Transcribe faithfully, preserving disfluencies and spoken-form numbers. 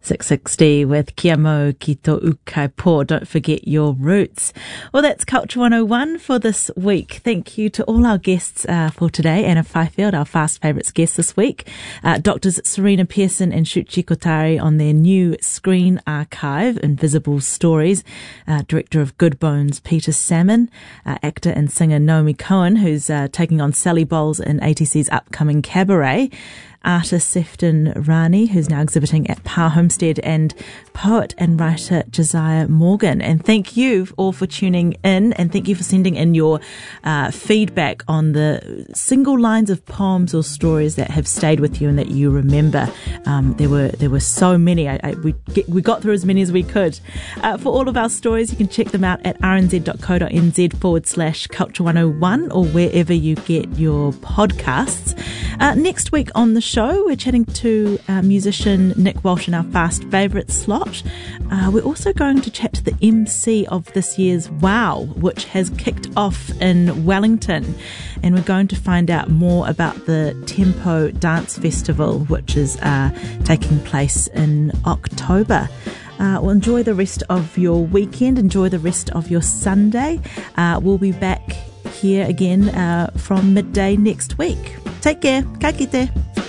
six sixty with Kia mau ki tō ukai pō. Don't forget your roots. Well, that's Culture one oh one for this week. Thank you to all our guests uh, for today. Anna Fifield, our Fast Favourites guest this week. Uh, Doctors Serena Pearson and Shuchi Kotari on their new screen archive, Invisible Stories. Uh, Director of Good Bones, Peter Salmon. Uh, actor and singer Naomi Cohen, who's uh, taking on Sally Bowles in A T C's upcoming Cabaret. Artist Sefton Rani, who's now exhibiting at Power Homestead, and poet and writer Josiah Morgan. And thank you all for tuning in, and thank you for sending in your uh, feedback on the single lines of poems or stories that have stayed with you and that you remember. Um, there were there were so many. I, I, we get, we got through as many as we could. Uh, for all of our stories, you can check them out at rnz.co.nz forward slash culture one oh one or wherever you get your podcasts. Uh, next week on the show, we're chatting to uh, musician Nick Walsh in our Fast Favourites slot. Uh, we're also going to chat to the M C of this year's WOW, which has kicked off in Wellington. And we're going to find out more about the Tempo Dance Festival, which is uh, taking place in October. Uh, well, enjoy the rest of your weekend. Enjoy the rest of your Sunday. Uh, we'll be back here again uh, from midday next week. Take care. Ka kite.